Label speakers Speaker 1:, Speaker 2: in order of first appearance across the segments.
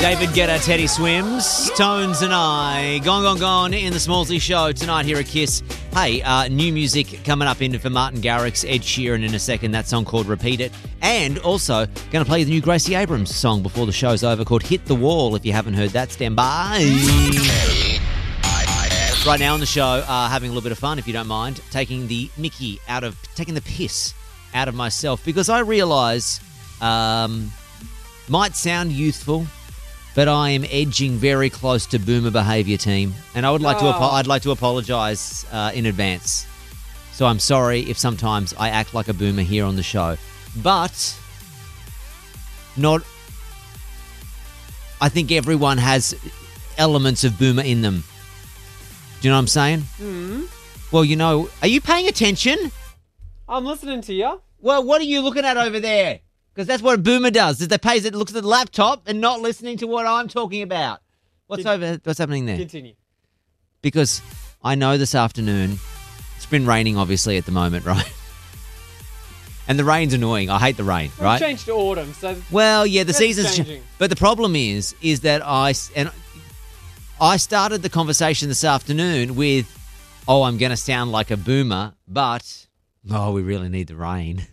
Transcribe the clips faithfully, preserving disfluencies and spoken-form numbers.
Speaker 1: David Guetta, Teddy Swims, Tones and I. Gone, gone, gone in the Smallsy Show tonight here at Kiss. Hey, uh, new music coming up in for Martin Garrix, Ed Sheeran in a second. That song called Repeat It. And also going to play the new Gracie Abrams song before the show's over called Hit the Wall. If you haven't heard that, stand by. Right now on the show, uh, having a little bit of fun, if you don't mind, taking the mickey out of, taking the piss out of myself because I realise, um, might sound youthful, but I am edging very close to boomer behaviour, team, and I would like oh. to. Apo- I'd like to apologise uh, in advance. So I'm sorry if sometimes I act like a boomer here on the show, but not. I think everyone has elements of boomer in them. Do you know what I'm saying?
Speaker 2: Hmm.
Speaker 1: Well, you know, are you paying attention?
Speaker 2: I'm listening to you.
Speaker 1: Well, what are you looking at over there? Because that's what a boomer does, is they pays it, looks at the laptop and not listening to what I'm talking about. What's
Speaker 2: Con-
Speaker 1: over? What's happening there?
Speaker 2: Continue.
Speaker 1: Because I know this afternoon, it's been raining obviously at the moment, right? And the rain's annoying. I hate the rain,
Speaker 2: We've
Speaker 1: right?
Speaker 2: changed to autumn, so...
Speaker 1: Well, yeah, the season's
Speaker 2: changing.
Speaker 1: Ch- but the problem is, is that I... And I started the conversation this afternoon with, oh, I'm going to sound like a boomer, but, oh, we really need the rain.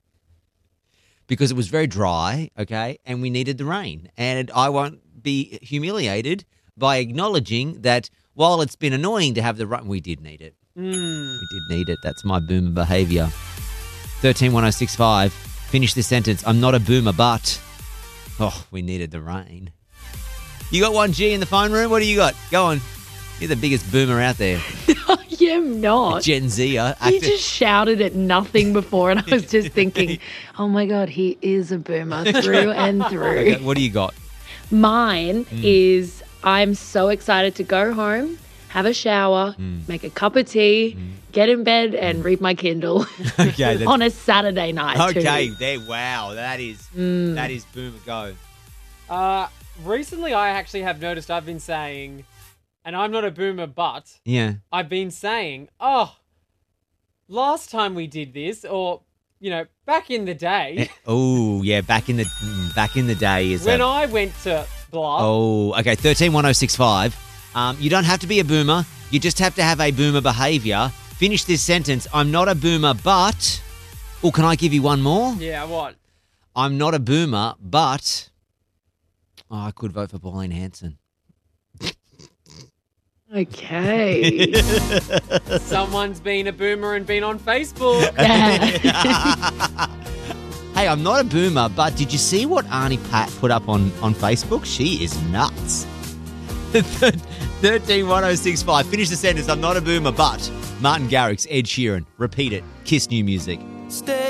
Speaker 1: Because it was very dry, okay, and we needed the rain. And I won't be humiliated by acknowledging that while it's been annoying to have the rain, we did need it.
Speaker 2: Mm.
Speaker 1: We did need it. That's my boomer behaviour. thirteen one oh six five. Finish this sentence. I'm not a boomer, but, oh, we needed the rain. You got one G in the phone room? What do you got? Go on. You're the biggest boomer out there.
Speaker 3: I am not.
Speaker 1: Gen Z. Uh,
Speaker 3: He just shouted at nothing before, and I was just thinking, oh, my God, he is a boomer through and through.
Speaker 1: Okay, what do you got?
Speaker 3: Mine
Speaker 1: Mm.
Speaker 3: is I'm so excited to go home, have a shower,
Speaker 1: Mm.
Speaker 3: make a cup of tea,
Speaker 1: Mm.
Speaker 3: get in bed and read my Kindle
Speaker 1: Okay, that's-
Speaker 3: on a Saturday night
Speaker 1: Okay,
Speaker 3: too.
Speaker 1: there. Wow, that is
Speaker 3: Mm.
Speaker 1: that is boomer go.
Speaker 2: Uh, recently, I actually have noticed I've been saying, and I'm not a boomer, but
Speaker 1: Yeah.
Speaker 2: I've been saying, oh, last time we did this, or, you know, back in the day,
Speaker 1: Oh yeah, back in the mm, back in the day is
Speaker 2: when
Speaker 1: that.
Speaker 2: I went to blah.
Speaker 1: Oh, okay. Thirteen one oh six five. Um, you don't have to be a boomer. You just have to have a boomer behaviour. Finish this sentence. I'm not a boomer, but. Oh, can I give you one more?
Speaker 2: Yeah, what?
Speaker 1: I'm not a boomer, but. Oh, I could vote for Pauline Hanson.
Speaker 3: Okay.
Speaker 2: Someone's been a boomer and been on Facebook.
Speaker 1: Hey, I'm not a boomer, but did you see what Arnie Pat put up on, on Facebook? She is nuts. thirteen one oh six five. Finish the sentence. I'm not a boomer, but Martin Garrix, Ed Sheeran. Repeat it. Kiss new music.
Speaker 4: Stay